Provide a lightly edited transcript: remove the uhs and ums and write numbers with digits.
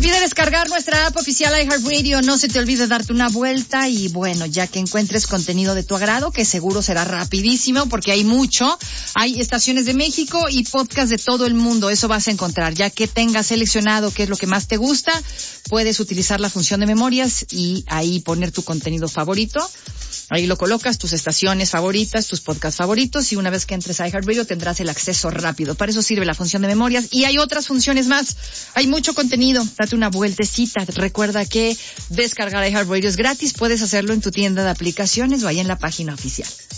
olvide descargar nuestra app oficial iHeartRadio, no se te olvide darte una vuelta y bueno, ya que encuentres contenido de tu agrado, que seguro será rapidísimo porque hay mucho, hay estaciones de México y podcast de todo el mundo, eso vas a encontrar. Ya que tengas seleccionado qué es lo que más te gusta, puedes utilizar la función de memorias y ahí poner tu contenido favorito. Ahí lo colocas, tus estaciones favoritas, tus podcasts favoritos, y una vez que entres a iHeartRadio tendrás el acceso rápido. Para eso sirve la función de memorias y hay otras funciones más. Hay mucho contenido, date una vueltecita. Recuerda que descargar iHeartRadio es gratis, puedes hacerlo en tu tienda de aplicaciones o ahí en la página oficial.